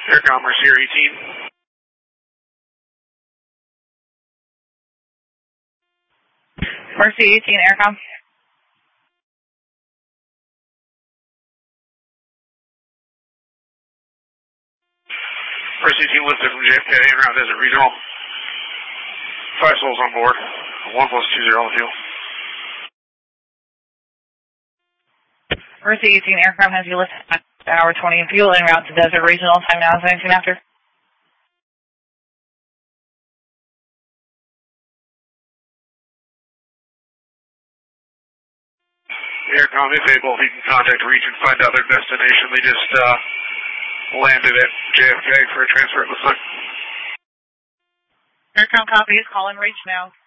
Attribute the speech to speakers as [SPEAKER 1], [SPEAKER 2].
[SPEAKER 1] Aircom, Mercier 18.
[SPEAKER 2] Mercy 18, Aircom.
[SPEAKER 1] Mercy 18 lifted from JFK en route Desert Regional. 5 souls on board. 1+20 LFU.
[SPEAKER 2] Mercy 18, aircraft has you lifted at hour 20 in fuel en route to Desert Regional. Time now is 19 after.
[SPEAKER 1] Aircom, if able, if you can contact Region, find out their destination. They just landed at JFK for a transfer, it looks like.
[SPEAKER 2] Aircom copy is calling Reach now.